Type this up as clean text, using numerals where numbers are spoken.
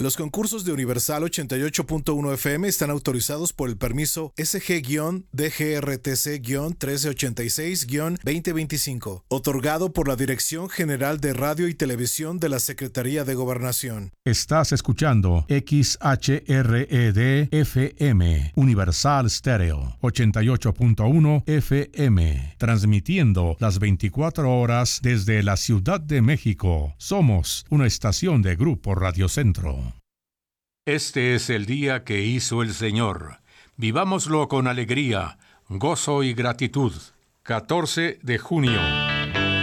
Los concursos de Universal 88.1 FM están autorizados por el permiso SG-DGRTC-1386-2025, otorgado por la Dirección General de Radio y Televisión de la Secretaría de Gobernación. Estás escuchando XHRED-FM, Universal Stereo, 88.1 FM, transmitiendo las 24 horas desde la Ciudad de México. Somos una estación de Grupo Radio Centro. Este es el día que hizo el Señor. Vivámoslo con alegría, gozo y gratitud. 14 de junio.